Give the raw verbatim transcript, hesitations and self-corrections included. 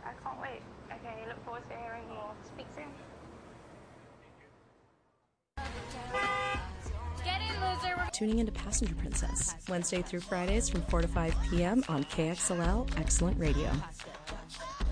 I can't wait. Okay, look forward to hearing more. Speak soon. Get in, loser. Tuning into Passenger Princess, Wednesday through Fridays from four to five p.m. on K X L L Excellent Radio.